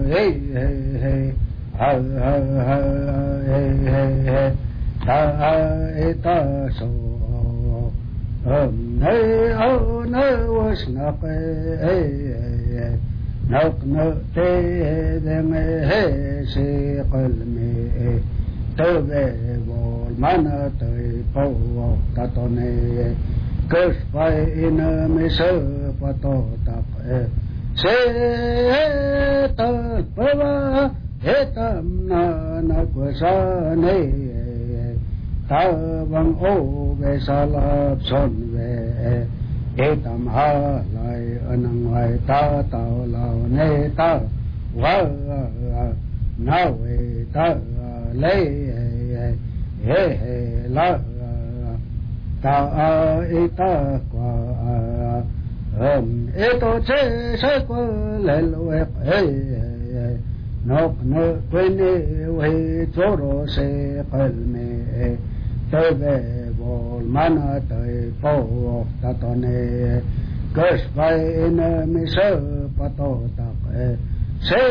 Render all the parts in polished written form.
Tavang o vesalap son ve etam halai anang vai ta tao lao ne ta wa na ve ta le he he la ta eta qua eto che se qua le lo nok no quene we choro se qalme tebe bol mana te po ta tone kes vai in mi se pato ta se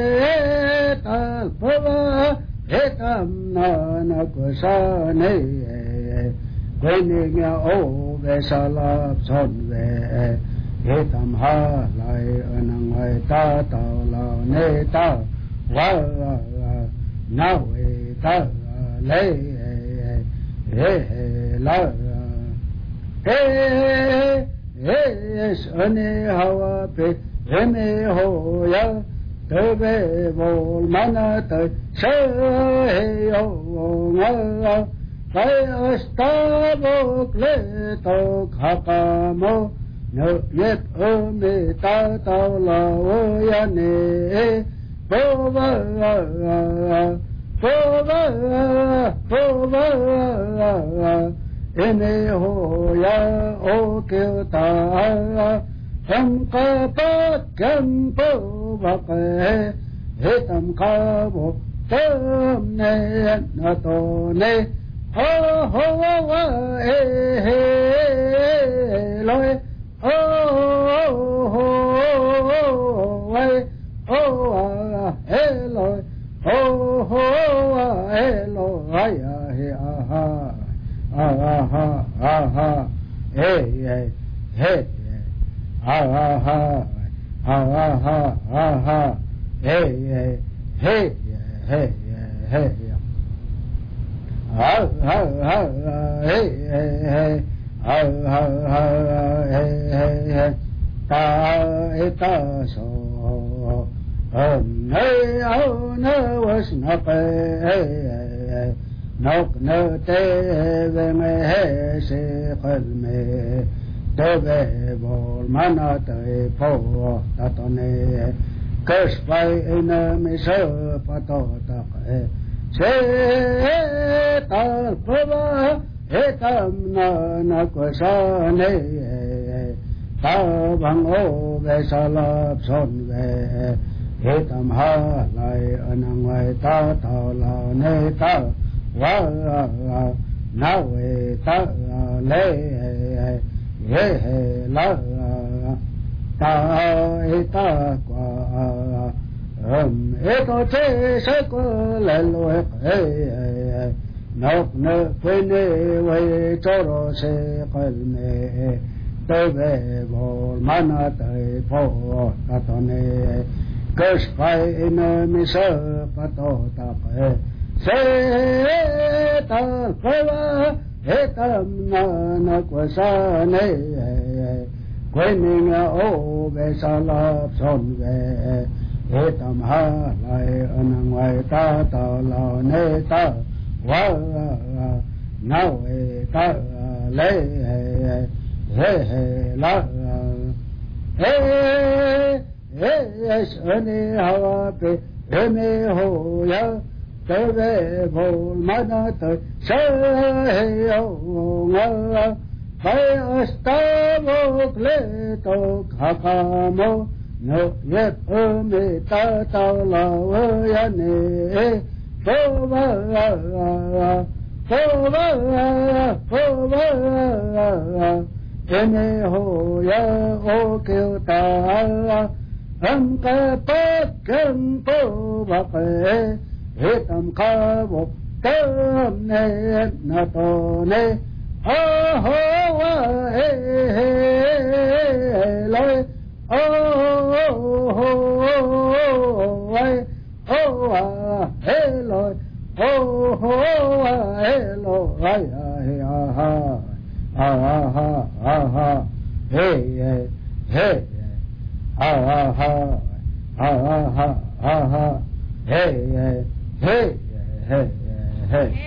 ta pava etam na ko sa ne quene nga o ve sala son ve etam ha lai anang ai ta tao lao ne ta wa na we ta le he la ane hawa pe me ho ya tebe bol mana te se yo nga kai asta bo kle to khakamo no yet me ta ta la o ya ne pova ene ho ya o ke ta ham ka pa kam po va ke he tam ka bo tam ne na to ne ho wa he loi ho wa oh hello oh hello ya he aha hey hey aha hey hey hey hey ta so nay au na was na pe nok no te ve me he se khal me te ve bol mana te po ta to ne kes pai in me se pa to ta se ta pa he tam na ko sa ne ta bang o ve salap son ve etam ha lai anang vai ta tao lao ne ta wa na we ta le he he la ta eta qua eto che se ko le lo nok ne quene we choro se qalme tebe bol mana te po ta tone kes pai in mi se pato ta se ta pava etam na ko sa ne quene nga o ve sala son ve etam ha lai anang vai ta tao lao ne ta wa na we ta le he la ane hawa pe me ho ya tebe bol mana te se yo nga kai asta bo kle to khakamo no yet me ta ta la ya ne pova ene ho ya o ke ta âm ca bát căn tô bạc hết âm ca bốc tâm nê na tô nê a ho wa he loi a ho wa oh he loi oh he loi ha hey hey ha hey hey hey